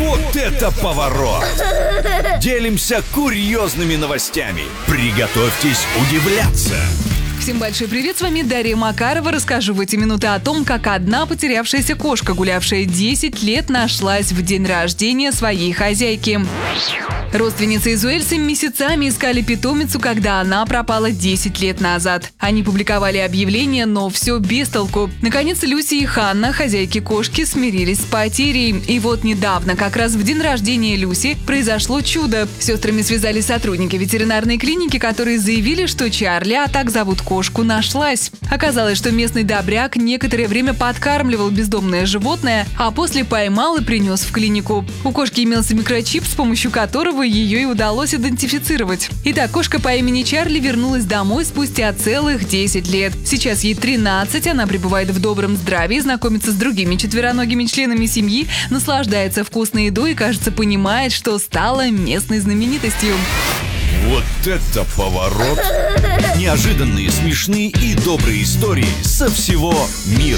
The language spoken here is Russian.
Вот это поворот! Делимся курьезными новостями. Приготовьтесь удивляться. Всем большой привет, с вами Дарья Макарова. Расскажу в эти минуты о том, как одна потерявшаяся кошка, гулявшая 10 лет, нашлась в день рождения своей хозяйки. Родственницы из Уэльса месяцами искали питомицу, когда она пропала 10 лет назад. Они публиковали объявление, но все без толку. Наконец, Люси и Ханна, хозяйки кошки, смирились с потерей. И вот недавно, как раз в день рождения Люси, произошло чудо. С сестрами связались сотрудники ветеринарной клиники, которые заявили, что Чарли, а так зовут кошку, нашлась. Оказалось, что местный добряк некоторое время подкармливал бездомное животное, а после поймал и принес в клинику. У кошки имелся микрочип, с помощью которого ее и удалось идентифицировать. Итак, кошка по имени Чарли вернулась домой спустя целых 10 лет. Сейчас ей 13, она пребывает в добром здравии, знакомится с другими четвероногими членами семьи, наслаждается вкусной едой и, кажется, понимает, что стала местной знаменитостью. Вот это поворот! Неожиданные, смешные и добрые истории со всего мира.